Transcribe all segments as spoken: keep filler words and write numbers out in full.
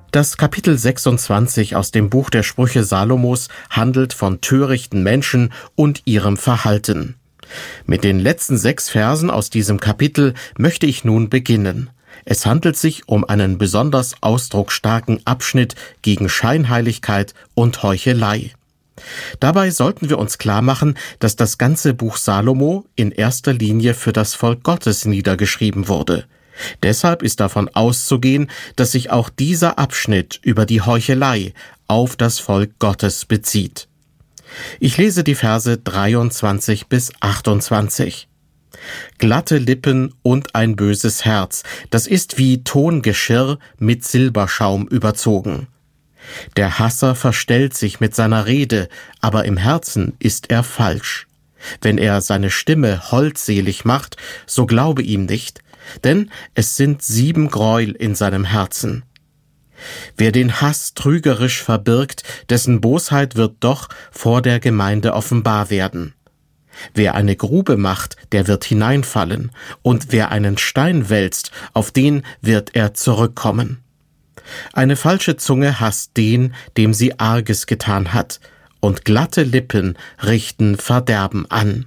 Das Kapitel sechsundzwanzig aus dem Buch der Sprüche Salomos handelt von törichten Menschen und ihrem Verhalten. Mit den letzten sechs Versen aus diesem Kapitel möchte ich nun beginnen. Es handelt sich um einen besonders ausdrucksstarken Abschnitt gegen Scheinheiligkeit und Heuchelei. Dabei sollten wir uns klarmachen, dass das ganze Buch Salomo in erster Linie für das Volk Gottes niedergeschrieben wurde. Deshalb ist davon auszugehen, dass sich auch dieser Abschnitt über die Heuchelei auf das Volk Gottes bezieht. Ich lese die Verse dreiundzwanzig bis achtundzwanzig. Glatte Lippen und ein böses Herz, das ist wie Tongeschirr mit Silberschaum überzogen. Der Hasser verstellt sich mit seiner Rede, aber im Herzen ist er falsch. Wenn er seine Stimme holdselig macht, so glaube ihm nicht, denn es sind sieben Gräuel in seinem Herzen. Wer den Hass trügerisch verbirgt, dessen Bosheit wird doch vor der Gemeinde offenbar werden. Wer eine Grube macht, der wird hineinfallen, und wer einen Stein wälzt, auf den wird er zurückkommen. Eine falsche Zunge hasst den, dem sie Arges getan hat, und glatte Lippen richten Verderben an.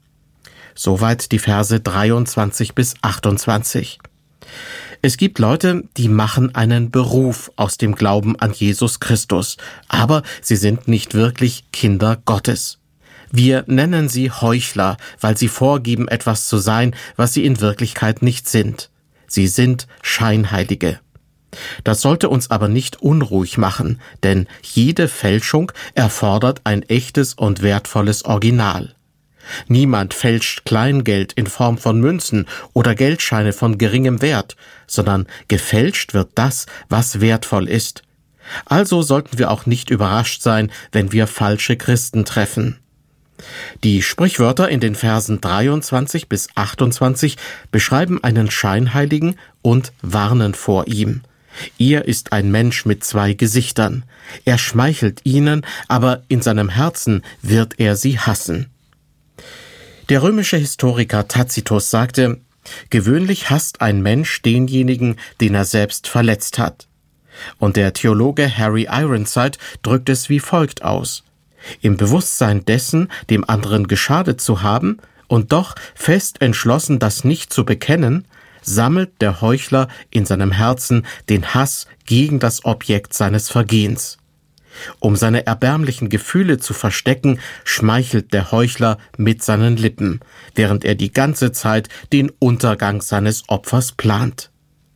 Soweit die Verse dreiundzwanzig bis achtundzwanzig. Es gibt Leute, die machen einen Beruf aus dem Glauben an Jesus Christus, aber sie sind nicht wirklich Kinder Gottes. Wir nennen sie Heuchler, weil sie vorgeben, etwas zu sein, was sie in Wirklichkeit nicht sind. Sie sind Scheinheilige. Das sollte uns aber nicht unruhig machen, denn jede Fälschung erfordert ein echtes und wertvolles Original. Niemand fälscht Kleingeld in Form von Münzen oder Geldscheine von geringem Wert, sondern gefälscht wird das, was wertvoll ist. Also sollten wir auch nicht überrascht sein, wenn wir falsche Christen treffen. Die Sprichwörter in den Versen dreiundzwanzig bis achtundzwanzig beschreiben einen Scheinheiligen und warnen vor ihm. Er ist ein Mensch mit zwei Gesichtern. Er schmeichelt ihnen, aber in seinem Herzen wird er sie hassen. Der römische Historiker Tacitus sagte, gewöhnlich hasst ein Mensch denjenigen, den er selbst verletzt hat. Und der Theologe Harry Ironside drückt es wie folgt aus: Im Bewusstsein dessen, dem anderen geschadet zu haben und doch fest entschlossen, das nicht zu bekennen, sammelt der Heuchler in seinem Herzen den Hass gegen das Objekt seines Vergehens. Um seine erbärmlichen Gefühle zu verstecken, schmeichelt der Heuchler mit seinen Lippen, während er die ganze Zeit den Untergang seines Opfers plant.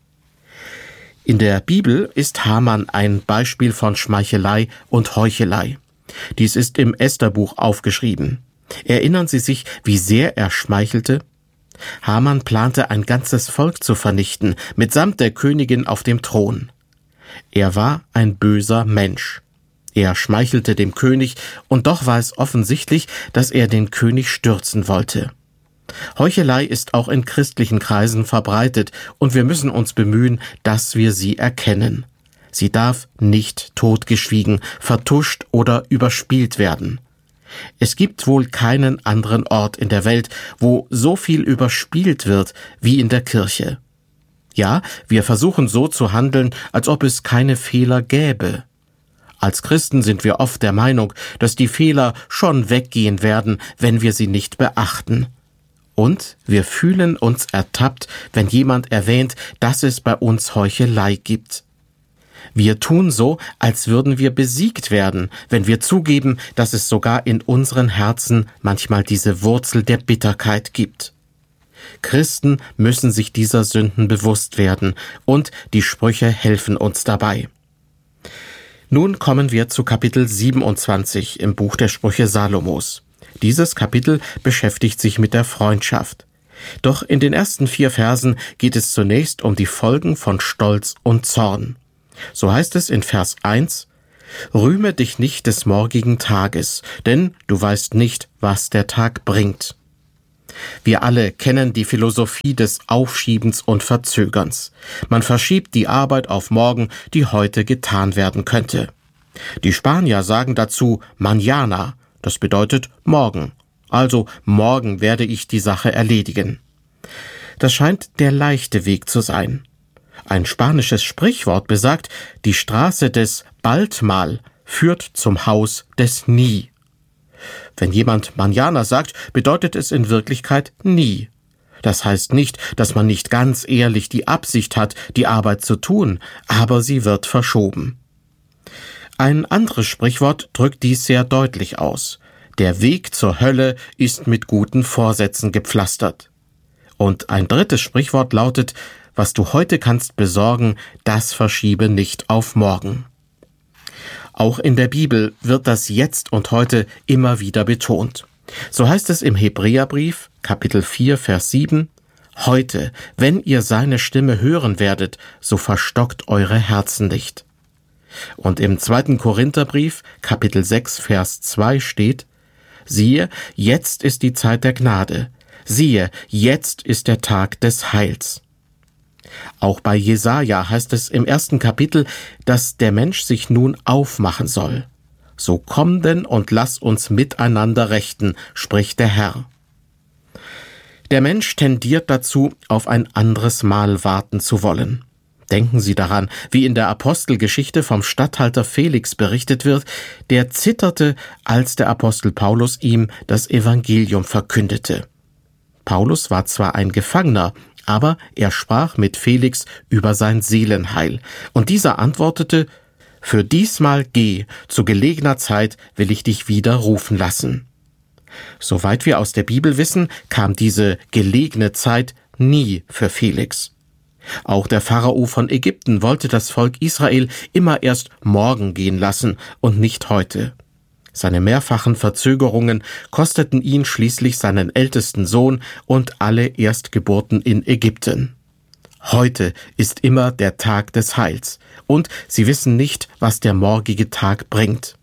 In der Bibel ist Haman ein Beispiel von Schmeichelei und Heuchelei. Dies ist im Estherbuch aufgeschrieben. Erinnern Sie sich, wie sehr er schmeichelte? Haman plante, ein ganzes Volk zu vernichten, mitsamt der Königin auf dem Thron. Er war ein böser Mensch. Er schmeichelte dem König, und doch war es offensichtlich, dass er den König stürzen wollte. Heuchelei ist auch in christlichen Kreisen verbreitet, und wir müssen uns bemühen, dass wir sie erkennen. Sie darf nicht totgeschwiegen, vertuscht oder überspielt werden. Es gibt wohl keinen anderen Ort in der Welt, wo so viel überspielt wird wie in der Kirche. Ja, wir versuchen so zu handeln, als ob es keine Fehler gäbe. Als Christen sind wir oft der Meinung, dass die Fehler schon weggehen werden, wenn wir sie nicht beachten. Und wir fühlen uns ertappt, wenn jemand erwähnt, dass es bei uns Heuchelei gibt. Wir tun so, als würden wir besiegt werden, wenn wir zugeben, dass es sogar in unseren Herzen manchmal diese Wurzel der Bitterkeit gibt. Christen müssen sich dieser Sünden bewusst werden, und die Sprüche helfen uns dabei. Nun kommen wir zu Kapitel siebenundzwanzig im Buch der Sprüche Salomos. Dieses Kapitel beschäftigt sich mit der Freundschaft. Doch in den ersten vier Versen geht es zunächst um die Folgen von Stolz und Zorn. So heißt es in Vers eins: Rühme dich nicht des morgigen Tages, denn du weißt nicht, was der Tag bringt. Wir alle kennen die Philosophie des Aufschiebens und Verzögerns. Man verschiebt die Arbeit auf morgen, die heute getan werden könnte. Die Spanier sagen dazu mañana, das bedeutet morgen. Also morgen werde ich die Sache erledigen. Das scheint der leichte Weg zu sein. Ein spanisches Sprichwort besagt, die Straße des bald mal führt zum Haus des nie. Wenn jemand mañana sagt, bedeutet es in Wirklichkeit nie. Das heißt nicht, dass man nicht ganz ehrlich die Absicht hat, die Arbeit zu tun, aber sie wird verschoben. Ein anderes Sprichwort drückt dies sehr deutlich aus. Der Weg zur Hölle ist mit guten Vorsätzen gepflastert. Und ein drittes Sprichwort lautet, was du heute kannst besorgen, das verschiebe nicht auf morgen. Auch in der Bibel wird das Jetzt und Heute immer wieder betont. So heißt es im Hebräerbrief, Kapitel vier, Vers sieben, Heute, wenn ihr seine Stimme hören werdet, so verstockt eure Herzen nicht. Und im zweiten Korintherbrief, Kapitel sechs, Vers zwei steht, siehe, jetzt ist die Zeit der Gnade. Siehe, jetzt ist der Tag des Heils. Auch bei Jesaja heißt es im ersten Kapitel, dass der Mensch sich nun aufmachen soll. So komm denn und lass uns miteinander rechten, spricht der Herr. Der Mensch tendiert dazu, auf ein anderes Mal warten zu wollen. Denken Sie daran, wie in der Apostelgeschichte vom Statthalter Felix berichtet wird, der zitterte, als der Apostel Paulus ihm das Evangelium verkündete. Paulus war zwar ein Gefangener, aber er sprach mit Felix über sein Seelenheil, und dieser antwortete, »Für diesmal geh, zu gelegener Zeit will ich dich wieder rufen lassen.« Soweit wir aus der Bibel wissen, kam diese gelegene Zeit nie für Felix. Auch der Pharao von Ägypten wollte das Volk Israel immer erst morgen gehen lassen und nicht heute. Seine mehrfachen Verzögerungen kosteten ihn schließlich seinen ältesten Sohn und alle Erstgeburten in Ägypten. Heute ist immer der Tag des Heils, und sie wissen nicht, was der morgige Tag bringt.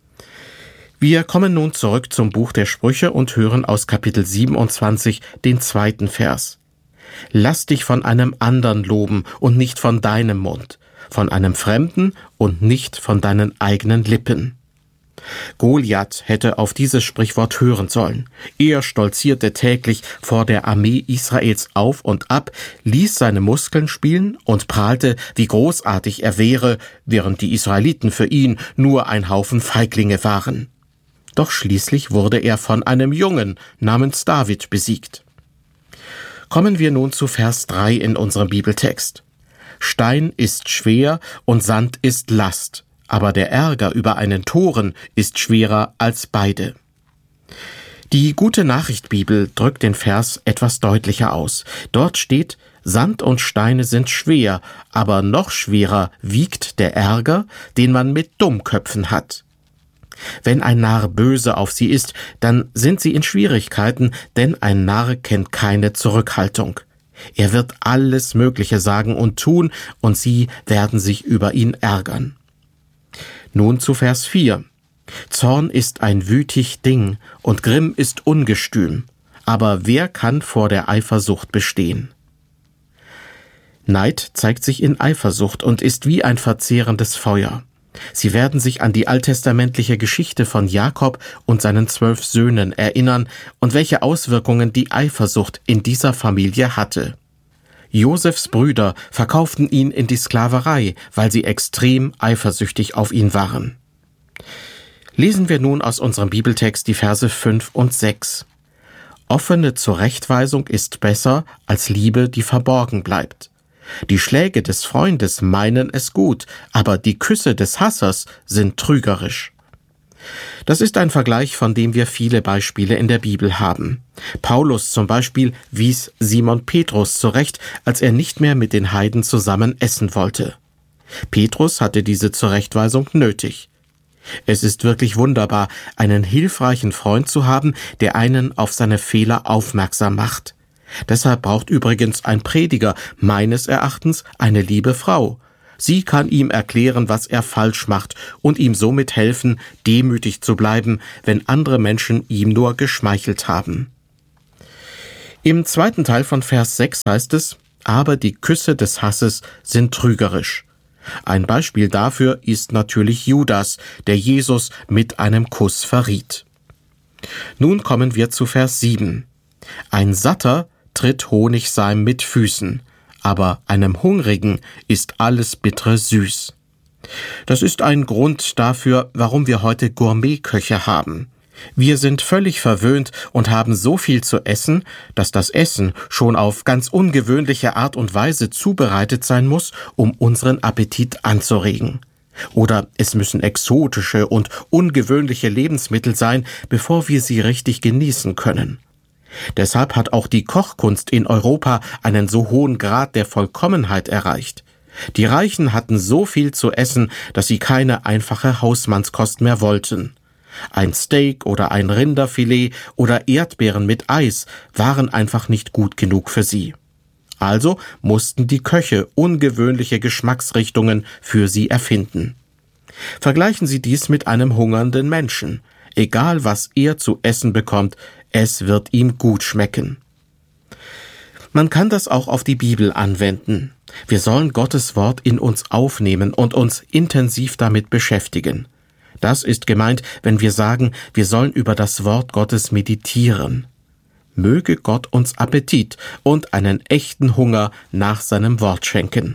Wir kommen nun zurück zum Buch der Sprüche und hören aus Kapitel siebenundzwanzig den zweiten Vers. Lass dich von einem andern loben und nicht von deinem Mund, von einem Fremden und nicht von deinen eigenen Lippen. Goliath hätte auf dieses Sprichwort hören sollen. Er stolzierte täglich vor der Armee Israels auf und ab, ließ seine Muskeln spielen und prahlte, wie großartig er wäre, während die Israeliten für ihn nur ein Haufen Feiglinge waren. Doch schließlich wurde er von einem Jungen namens David besiegt. Kommen wir nun zu Vers drei in unserem Bibeltext. Stein ist schwer und Sand ist Last, aber der Ärger über einen Toren ist schwerer als beide. Die Gute-Nachricht-Bibel drückt den Vers etwas deutlicher aus. Dort steht, Sand und Steine sind schwer, aber noch schwerer wiegt der Ärger, den man mit Dummköpfen hat. Wenn ein Narr böse auf sie ist, dann sind sie in Schwierigkeiten, denn ein Narr kennt keine Zurückhaltung. Er wird alles Mögliche sagen und tun, und sie werden sich über ihn ärgern. Nun zu Vers vier. Zorn ist ein wütig Ding und Grimm ist ungestüm, aber wer kann vor der Eifersucht bestehen? Neid zeigt sich in Eifersucht und ist wie ein verzehrendes Feuer. Sie werden sich an die alttestamentliche Geschichte von Jakob und seinen zwölf Söhnen erinnern und welche Auswirkungen die Eifersucht in dieser Familie hatte. Josefs Brüder verkauften ihn in die Sklaverei, weil sie extrem eifersüchtig auf ihn waren. Lesen wir nun aus unserem Bibeltext die Verse fünf und sechs. Offene Zurechtweisung ist besser als Liebe, die verborgen bleibt. Die Schläge des Freundes meinen es gut, aber die Küsse des Hassers sind trügerisch. Das ist ein Vergleich, von dem wir viele Beispiele in der Bibel haben. Paulus zum Beispiel wies Simon Petrus zurecht, als er nicht mehr mit den Heiden zusammen essen wollte. Petrus hatte diese Zurechtweisung nötig. Es ist wirklich wunderbar, einen hilfreichen Freund zu haben, der einen auf seine Fehler aufmerksam macht. Deshalb braucht übrigens ein Prediger meines Erachtens eine liebe Frau. Sie kann ihm erklären, was er falsch macht und ihm somit helfen, demütig zu bleiben, wenn andere Menschen ihm nur geschmeichelt haben. Im zweiten Teil von Vers sechs heißt es, aber die Küsse des Hasses sind trügerisch. Ein Beispiel dafür ist natürlich Judas, der Jesus mit einem Kuss verriet. Nun kommen wir zu Vers sieben. Ein Satter tritt Honigseim mit Füßen, aber einem Hungrigen ist alles Bittere süß. Das ist ein Grund dafür, warum wir heute Gourmetköche haben. Wir sind völlig verwöhnt und haben so viel zu essen, dass das Essen schon auf ganz ungewöhnliche Art und Weise zubereitet sein muss, um unseren Appetit anzuregen. Oder es müssen exotische und ungewöhnliche Lebensmittel sein, bevor wir sie richtig genießen können. Deshalb hat auch die Kochkunst in Europa einen so hohen Grad der Vollkommenheit erreicht. Die Reichen hatten so viel zu essen, dass sie keine einfache Hausmannskost mehr wollten. Ein Steak oder ein Rinderfilet oder Erdbeeren mit Eis waren einfach nicht gut genug für sie. Also mussten die Köche ungewöhnliche Geschmacksrichtungen für sie erfinden. Vergleichen Sie dies mit einem hungernden Menschen. Egal was er zu essen bekommt, es wird ihm gut schmecken. Man kann das auch auf die Bibel anwenden. Wir sollen Gottes Wort in uns aufnehmen und uns intensiv damit beschäftigen. Das ist gemeint, wenn wir sagen, wir sollen über das Wort Gottes meditieren. Möge Gott uns Appetit und einen echten Hunger nach seinem Wort schenken.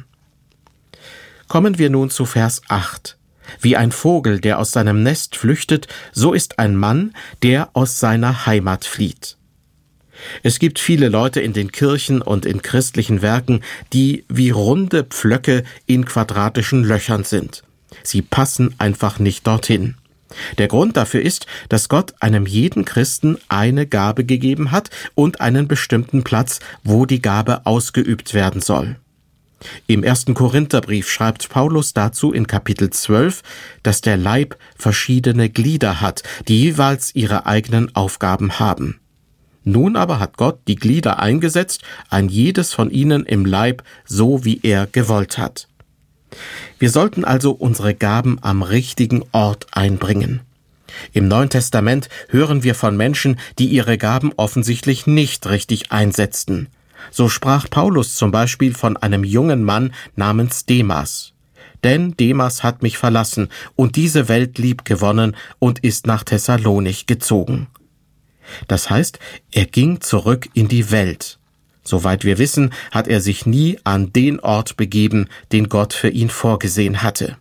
Kommen wir nun zu Vers acht. Wie ein Vogel, der aus seinem Nest flüchtet, so ist ein Mann, der aus seiner Heimat flieht. Es gibt viele Leute in den Kirchen und in christlichen Werken, die wie runde Pflöcke in quadratischen Löchern sind. Sie passen einfach nicht dorthin. Der Grund dafür ist, dass Gott einem jeden Christen eine Gabe gegeben hat und einen bestimmten Platz, wo die Gabe ausgeübt werden soll. Im ersten Korintherbrief schreibt Paulus dazu in Kapitel zwölf, dass der Leib verschiedene Glieder hat, die jeweils ihre eigenen Aufgaben haben. Nun aber hat Gott die Glieder eingesetzt, ein jedes von ihnen im Leib, so wie er gewollt hat. Wir sollten also unsere Gaben am richtigen Ort einbringen. Im Neuen Testament hören wir von Menschen, die ihre Gaben offensichtlich nicht richtig einsetzten. So sprach Paulus zum Beispiel von einem jungen Mann namens Demas. Denn Demas hat mich verlassen und diese Welt liebgewonnen und ist nach Thessalonich gezogen. Das heißt, er ging zurück in die Welt. Soweit wir wissen, hat er sich nie an den Ort begeben, den Gott für ihn vorgesehen hatte.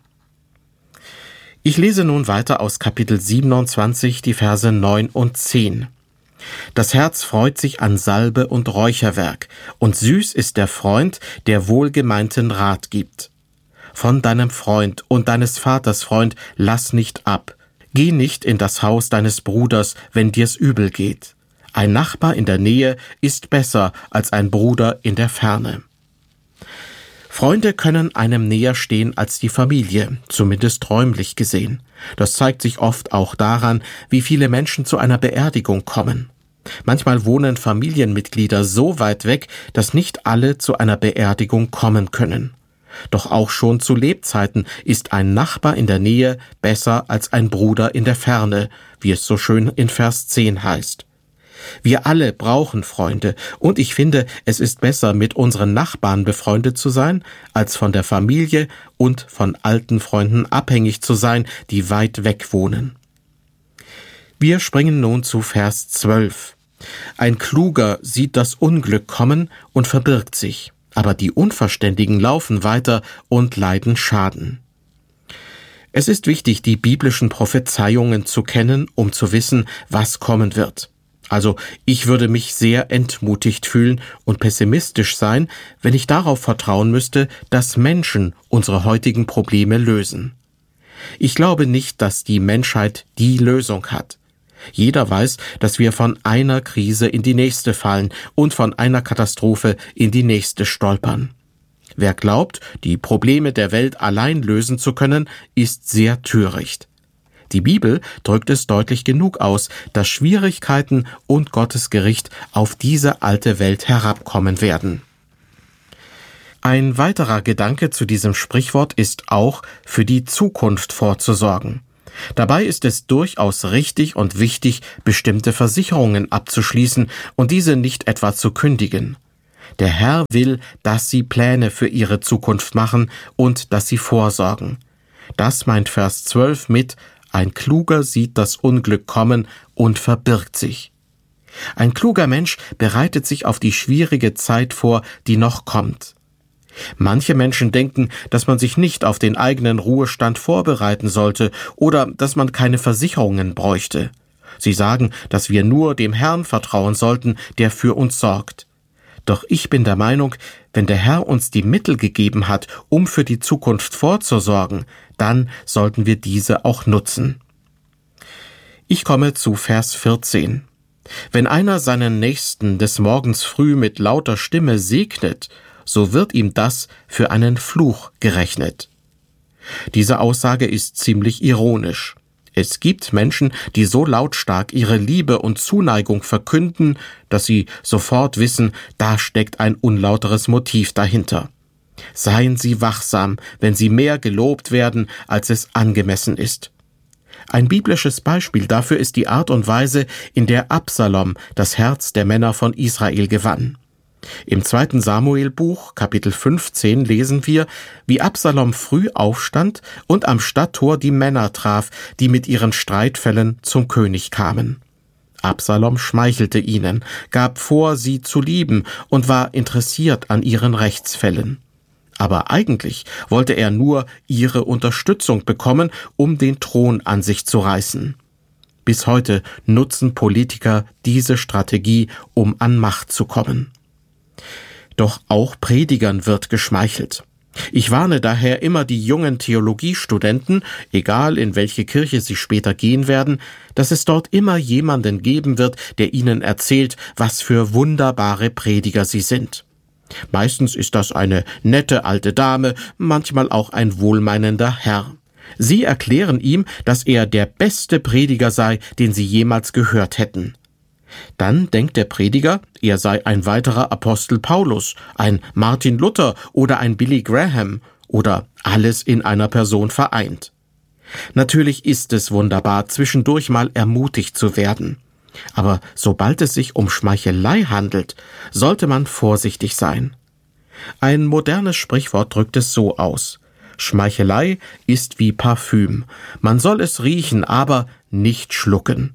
Ich lese nun weiter aus Kapitel siebenundzwanzig, die Verse neun und zehn. Das Herz freut sich an Salbe und Räucherwerk, und süß ist der Freund, der wohlgemeinten Rat gibt. Von deinem Freund und deines Vaters Freund lass nicht ab. Geh nicht in das Haus deines Bruders, wenn dir's übel geht. Ein Nachbar in der Nähe ist besser als ein Bruder in der Ferne. Freunde können einem näher stehen als die Familie, zumindest räumlich gesehen. Das zeigt sich oft auch daran, wie viele Menschen zu einer Beerdigung kommen. Manchmal wohnen Familienmitglieder so weit weg, dass nicht alle zu einer Beerdigung kommen können. Doch auch schon zu Lebzeiten ist ein Nachbar in der Nähe besser als ein Bruder in der Ferne, wie es so schön in Vers zehn heißt. Wir alle brauchen Freunde, und ich finde, es ist besser, mit unseren Nachbarn befreundet zu sein, als von der Familie und von alten Freunden abhängig zu sein, die weit weg wohnen. Wir springen nun zu Vers zwölf. Ein Kluger sieht das Unglück kommen und verbirgt sich, aber die Unverständigen laufen weiter und leiden Schaden. Es ist wichtig, die biblischen Prophezeiungen zu kennen, um zu wissen, was kommen wird. Also ich würde mich sehr entmutigt fühlen und pessimistisch sein, wenn ich darauf vertrauen müsste, dass Menschen unsere heutigen Probleme lösen. Ich glaube nicht, dass die Menschheit die Lösung hat. Jeder weiß, dass wir von einer Krise in die nächste fallen und von einer Katastrophe in die nächste stolpern. Wer glaubt, die Probleme der Welt allein lösen zu können, ist sehr töricht. Die Bibel drückt es deutlich genug aus, dass Schwierigkeiten und Gottes Gericht auf diese alte Welt herabkommen werden. Ein weiterer Gedanke zu diesem Sprichwort ist auch, für die Zukunft vorzusorgen. Dabei ist es durchaus richtig und wichtig, bestimmte Versicherungen abzuschließen und diese nicht etwa zu kündigen. Der Herr will, dass sie Pläne für ihre Zukunft machen und dass sie vorsorgen. Das meint Vers zwölf mit: Ein Kluger sieht das Unglück kommen und verbirgt sich. Ein kluger Mensch bereitet sich auf die schwierige Zeit vor, die noch kommt. Manche Menschen denken, dass man sich nicht auf den eigenen Ruhestand vorbereiten sollte oder dass man keine Versicherungen bräuchte. Sie sagen, dass wir nur dem Herrn vertrauen sollten, der für uns sorgt. Doch ich bin der Meinung, wenn der Herr uns die Mittel gegeben hat, um für die Zukunft vorzusorgen, dann sollten wir diese auch nutzen. Ich komme zu Vers vierzehn. Wenn einer seinen Nächsten des Morgens früh mit lauter Stimme segnet, so wird ihm das für einen Fluch gerechnet. Diese Aussage ist ziemlich ironisch. Es gibt Menschen, die so lautstark ihre Liebe und Zuneigung verkünden, dass sie sofort wissen, da steckt ein unlauteres Motiv dahinter. Seien Sie wachsam, wenn Sie mehr gelobt werden, als es angemessen ist. Ein biblisches Beispiel dafür ist die Art und Weise, in der Absalom das Herz der Männer von Israel gewann. Im zweiten Samuelbuch, Kapitel fünfzehn, lesen wir, wie Absalom früh aufstand und am Stadttor die Männer traf, die mit ihren Streitfällen zum König kamen. Absalom schmeichelte ihnen, gab vor, sie zu lieben und war interessiert an ihren Rechtsfällen. Aber eigentlich wollte er nur ihre Unterstützung bekommen, um den Thron an sich zu reißen. Bis heute nutzen Politiker diese Strategie, um an Macht zu kommen. Doch auch Predigern wird geschmeichelt. Ich warne daher immer die jungen Theologiestudenten, egal in welche Kirche sie später gehen werden, dass es dort immer jemanden geben wird, der ihnen erzählt, was für wunderbare Prediger sie sind. Meistens ist das eine nette alte Dame, manchmal auch ein wohlmeinender Herr. Sie erklären ihm, dass er der beste Prediger sei, den sie jemals gehört hätten. Dann denkt der Prediger, er sei ein weiterer Apostel Paulus, ein Martin Luther oder ein Billy Graham oder alles in einer Person vereint. Natürlich ist es wunderbar, zwischendurch mal ermutigt zu werden. Aber sobald es sich um Schmeichelei handelt, sollte man vorsichtig sein. Ein modernes Sprichwort drückt es so aus: Schmeichelei ist wie Parfüm. Man soll es riechen, aber nicht schlucken.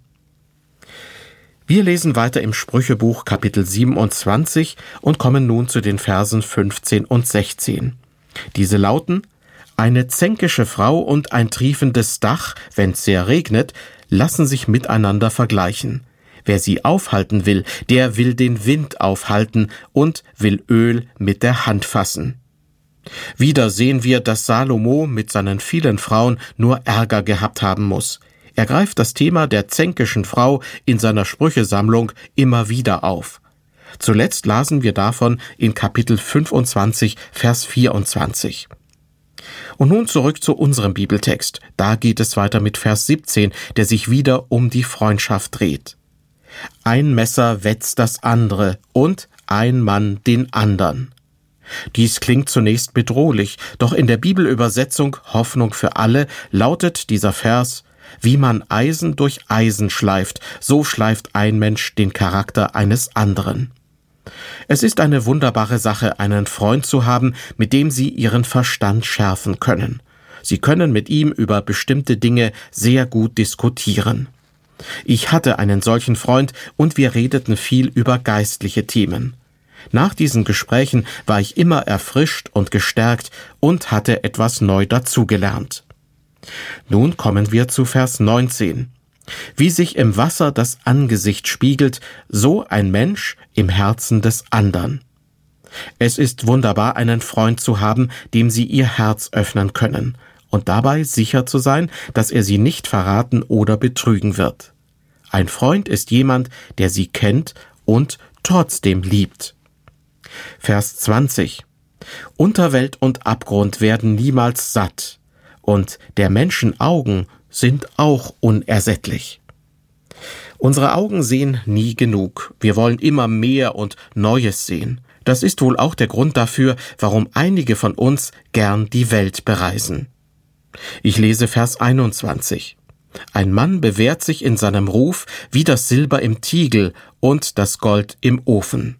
Wir lesen weiter im Sprüchebuch Kapitel siebenundzwanzig und kommen nun zu den Versen fünfzehn und sechzehn. Diese lauten: Eine zänkische Frau und ein triefendes Dach, wenn's sehr regnet, lassen sich miteinander vergleichen. Wer sie aufhalten will, der will den Wind aufhalten und will Öl mit der Hand fassen. Wieder sehen wir, dass Salomo mit seinen vielen Frauen nur Ärger gehabt haben muss. Er greift das Thema der zänkischen Frau in seiner Sprüchesammlung immer wieder auf. Zuletzt lasen wir davon in Kapitel fünfundzwanzig, Vers vierundzwanzig. Und nun zurück zu unserem Bibeltext. Da geht es weiter mit Vers siebzehn, der sich wieder um die Freundschaft dreht. Ein Messer wetzt das andere und ein Mann den andern. Dies klingt zunächst bedrohlich, doch in der Bibelübersetzung Hoffnung für alle lautet dieser Vers: Wie man Eisen durch Eisen schleift, so schleift ein Mensch den Charakter eines anderen. Es ist eine wunderbare Sache, einen Freund zu haben, mit dem Sie Ihren Verstand schärfen können. Sie können mit ihm über bestimmte Dinge sehr gut diskutieren. Ich hatte einen solchen Freund und wir redeten viel über geistliche Themen. Nach diesen Gesprächen war ich immer erfrischt und gestärkt und hatte etwas neu dazugelernt. Nun kommen wir zu Vers neunzehn. Wie sich im Wasser das Angesicht spiegelt, so ein Mensch im Herzen des andern. Es ist wunderbar, einen Freund zu haben, dem Sie Ihr Herz öffnen können und dabei sicher zu sein, dass er Sie nicht verraten oder betrügen wird. Ein Freund ist jemand, der Sie kennt und trotzdem liebt. Vers zwanzig. Unterwelt und Abgrund werden niemals satt, und der Menschen Augen sind auch unersättlich. Unsere Augen sehen nie genug. Wir wollen immer mehr und Neues sehen. Das ist wohl auch der Grund dafür, warum einige von uns gern die Welt bereisen. Ich lese Vers einundzwanzig. Ein Mann bewährt sich in seinem Ruf wie das Silber im Tiegel und das Gold im Ofen.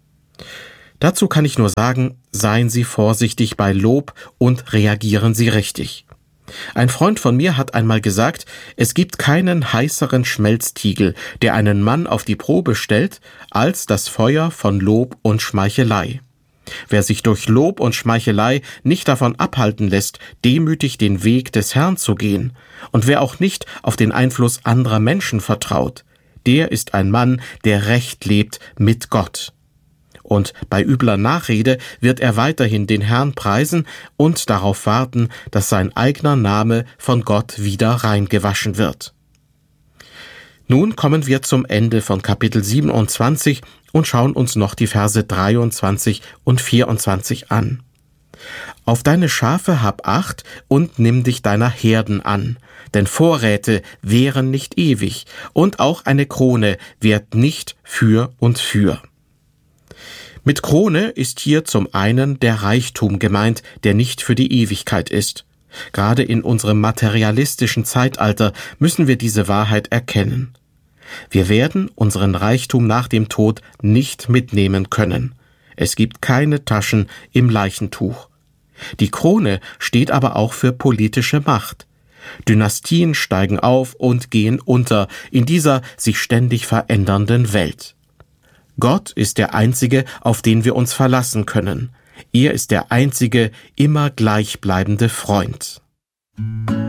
Dazu kann ich nur sagen, seien Sie vorsichtig bei Lob und reagieren Sie richtig. Ein Freund von mir hat einmal gesagt, es gibt keinen heißeren Schmelztiegel, der einen Mann auf die Probe stellt, als das Feuer von Lob und Schmeichelei. Wer sich durch Lob und Schmeichelei nicht davon abhalten lässt, demütig den Weg des Herrn zu gehen, und wer auch nicht auf den Einfluss anderer Menschen vertraut, der ist ein Mann, der recht lebt mit Gott. Und bei übler Nachrede wird er weiterhin den Herrn preisen und darauf warten, dass sein eigener Name von Gott wieder reingewaschen wird. Nun kommen wir zum Ende von Kapitel siebenundzwanzig und schauen uns noch die Verse dreiundzwanzig und vierundzwanzig an. Auf deine Schafe hab Acht und nimm dich deiner Herden an, denn Vorräte währen nicht ewig, und auch eine Krone währt nicht für und für. Mit Krone ist hier zum einen der Reichtum gemeint, der nicht für die Ewigkeit ist. Gerade in unserem materialistischen Zeitalter müssen wir diese Wahrheit erkennen. Wir werden unseren Reichtum nach dem Tod nicht mitnehmen können. Es gibt keine Taschen im Leichentuch. Die Krone steht aber auch für politische Macht. Dynastien steigen auf und gehen unter in dieser sich ständig verändernden Welt. Gott ist der Einzige, auf den wir uns verlassen können. Er ist der einzige, immer gleichbleibende Freund.